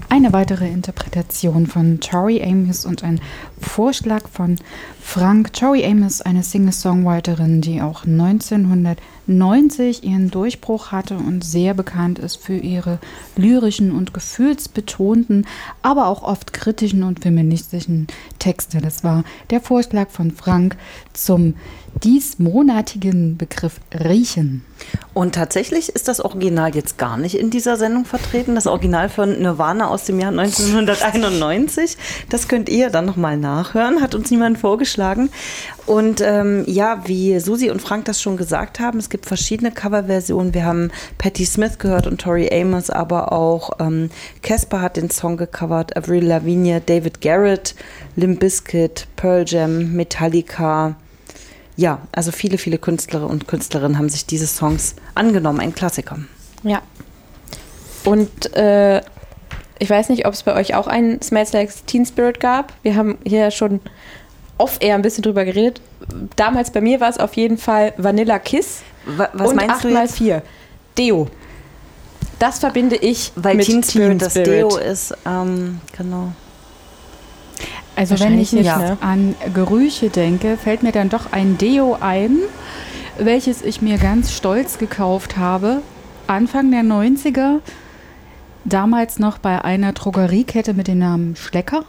Eine weitere Interpretation von Tori Amos und ein Vorschlag von Frank. Tori Amos, eine Singer-Songwriterin, die auch 1990 ihren Durchbruch hatte und sehr bekannt ist für ihre lyrischen und gefühlsbetonten, aber auch oft kritischen und feministischen Texte. Das war der Vorschlag von Frank zum diesmonatigen Begriff Riechen. Und tatsächlich ist das Original jetzt gar nicht in dieser Sendung vertreten. Das Original von Nirvana aus dem Jahr 1991. Das könnt ihr dann nochmal nachhören. Hat uns niemand vorgeschlagen. Und wie Susi und Frank das schon gesagt haben, es gibt verschiedene Coverversionen. Wir haben Patti Smith gehört und Tori Amos, aber auch Casper hat den Song gecovert, Avril Lavigne, David Garrett, Limp Bizkit, Pearl Jam, Metallica. Ja, also viele, viele Künstler und Künstlerinnen haben sich diese Songs angenommen, ein Klassiker. Ja. Und ich weiß nicht, ob es bei euch auch einen Smells Like Teen Spirit gab. Wir haben hier schon off-air ein bisschen drüber geredet. Damals bei mir war es auf jeden Fall Vanilla Kiss Was und meinst du 8x4. Deo. Das verbinde ich Weil mit Teen Spirit das Spirit. Deo ist, genau. Also wenn ich jetzt nicht, ne? an Gerüche denke, fällt mir dann doch ein Deo ein, welches ich mir ganz stolz gekauft habe, Anfang der 90er, damals noch bei einer Drogeriekette mit dem Namen Schlecker.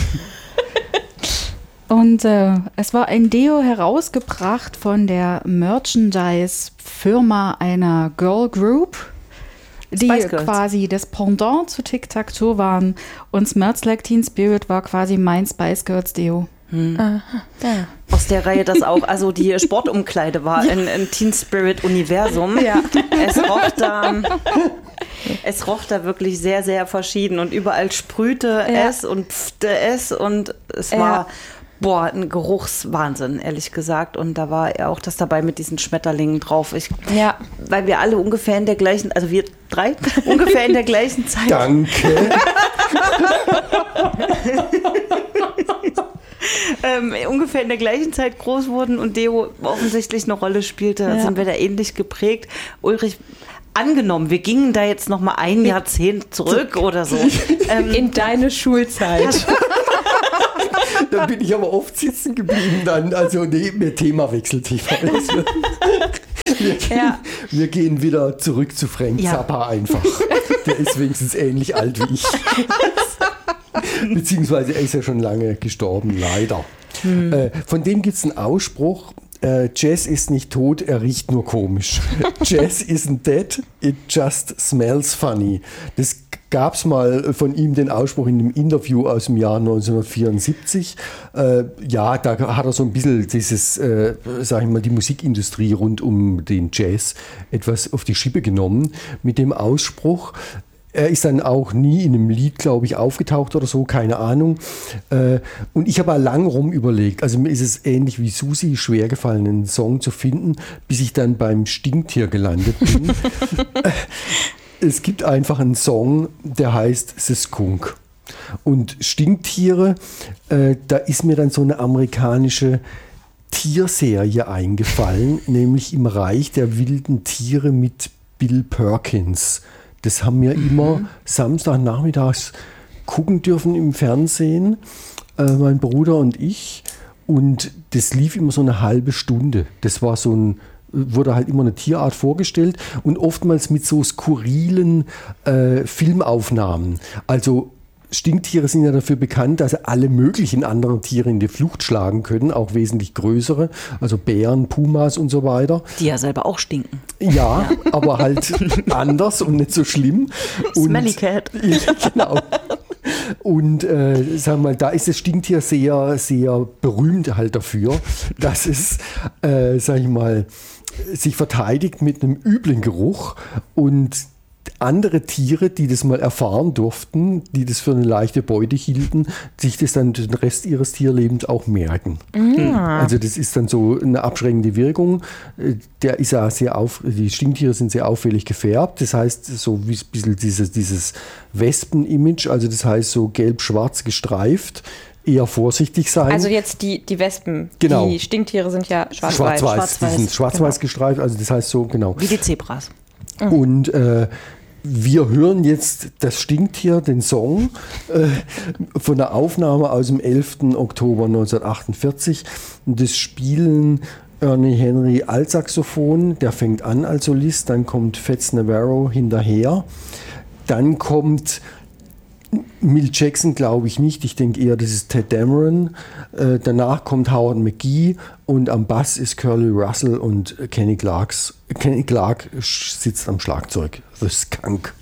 Und es war ein Deo herausgebracht von der Merchandise-Firma einer Girl Group, die quasi das Pendant zu Tic-Tac-Toe waren. Und Smells Like Teen Spirit war quasi mein Spice Girls Deo. Ja. Aus der Reihe das auch, also die Sportumkleide war ein Teen Spirit Universum. Ja. Es roch da wirklich sehr, sehr verschieden und überall sprühte es und pfte es und es war ein Geruchswahnsinn, ehrlich gesagt. Und da war ja auch das dabei mit diesen Schmetterlingen drauf. Weil wir alle ungefähr in der gleichen, also wir drei ungefähr in der gleichen Zeit. Danke. Ungefähr in der gleichen Zeit groß wurden und Deo offensichtlich eine Rolle spielte, sind wir da ähnlich geprägt. Ulrich, angenommen, wir gingen da jetzt noch mal ein Jahrzehnt zurück oder so. In deine Schulzeit. Da bin ich aber oft sitzen geblieben dann. Also mehr Themawechsel. Wir gehen wieder zurück zu Frank Zappa einfach. Der ist wenigstens ähnlich alt wie ich. Beziehungsweise er ist ja schon lange gestorben, leider. Von dem gibt es einen Ausspruch, Jazz ist nicht tot, er riecht nur komisch. Jazz isn't dead, it just smells funny. Das gab es mal von ihm den Ausspruch in einem Interview aus dem Jahr 1974. Da hat er so ein bisschen die Musikindustrie rund um den Jazz etwas auf die Schippe genommen mit dem Ausspruch. Er ist dann auch nie in einem Lied, glaube ich, aufgetaucht oder so, keine Ahnung. Und ich habe lang rum überlegt, also mir ist es ähnlich wie Susi schwer gefallen, einen Song zu finden, bis ich dann beim Stinktier gelandet bin. Es gibt einfach einen Song, der heißt The Skunk. Und Stinktiere, da ist mir dann so eine amerikanische Tierserie eingefallen, nämlich im Reich der wilden Tiere mit Bill Perkins. Das haben wir immer Samstagnachmittags gucken dürfen im Fernsehen, mein Bruder und ich. Und das lief immer so eine halbe Stunde. Das war wurde halt immer eine Tierart vorgestellt und oftmals mit so skurrilen Filmaufnahmen. Also Stinktiere sind ja dafür bekannt, dass sie alle möglichen anderen Tiere in die Flucht schlagen können, auch wesentlich größere, also Bären, Pumas und so weiter. Die ja selber auch stinken. Ja, aber halt anders und nicht so schlimm. Smelly Cat. Ja, genau. Und sagen wir mal, da ist das Stinktier sehr, sehr berühmt halt dafür, dass es, sag ich mal, sich verteidigt mit einem üblen Geruch und andere Tiere, die das mal erfahren durften, die das für eine leichte Beute hielten, sich das dann den Rest ihres Tierlebens auch merken. Ja. Also das ist dann so eine abschreckende Wirkung. Der ist ja die Stinktiere sind sehr auffällig gefärbt. Das heißt, so wie ein bisschen dieses Wespen-Image, also das heißt so gelb-schwarz gestreift. Eher vorsichtig sein. Also jetzt die Wespen, genau. Die Stinktiere sind ja schwarz-weiß. Die sind schwarz-weiß gestreift, also das heißt so, genau. Wie die Zebras. Und Wir hören jetzt Das Stinktier, den Song von der Aufnahme aus dem 11. Oktober 1948. Und das spielen Ernie Henry Altsaxophon, der fängt an als Solist, dann kommt Fats Navarro hinterher, dann kommt Milt Jackson, glaube ich nicht, ich denke eher, das ist Ted Dameron, danach kommt Howard McGhee und am Bass ist Curly Russell und Kenny Clark sitzt am Schlagzeug, The Skunk.